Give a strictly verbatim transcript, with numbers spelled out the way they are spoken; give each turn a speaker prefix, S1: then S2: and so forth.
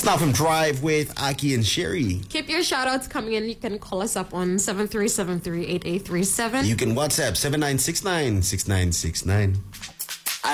S1: Now from Drive with Aki and Sherry.
S2: Keep your shout outs coming in. You can call us up on seven three seven three, eight eight three seven.
S1: You can WhatsApp seven nine six nine, six nine six nine.